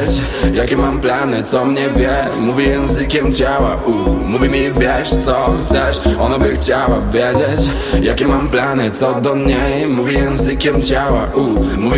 wiedzieć, jakie mam plany, co mnie wie. Mówi językiem ciała, mówi mi wiesz co chcesz. Ona by chciała wiedzieć, jakie mam plany, co do niej. Mówi językiem ciała, mówi